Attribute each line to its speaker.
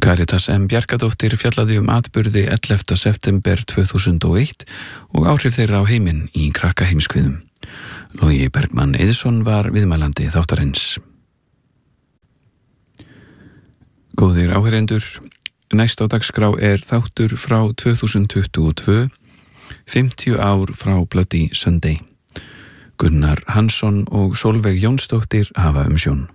Speaker 1: Karitas M. Bjarkadóttir fjallaði atburði 11. september 2001 og áhrif þeirra á heiminn í krakkaheimskviðum. Logi Bergmann Eiðsson var viðmælandi þáttarins. Góðir áheyrendur, næst á dagskrá þáttur frá 2022, 50 ár frá Bloody Sunday. Gunnar Hansson og Sólveig Jónsdóttir hafa umsjón.